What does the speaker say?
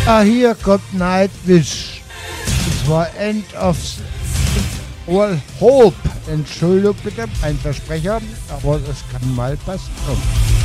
Hier kommt Nightwish. Und zwar End of All Hope. Entschuldigung bitte, ein Versprecher, aber es kann mal passieren.